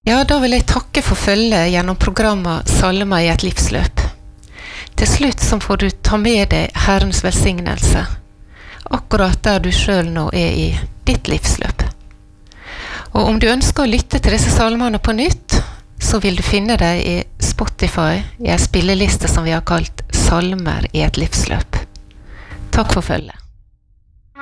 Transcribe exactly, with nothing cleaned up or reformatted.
Ja, da vil jeg takke for følget gjennom programmet Salmer i et livsløp. Til slutt så får du ta med deg Herrens velsignelse, akkurat der du selv nå er i ditt livsløp. Og om du ønsker å lytte til disse salmene på nytt, så vil du finne deg i Spotify, i en spilleliste som vi har kalt Salmer i et livsløp. Takk for følget.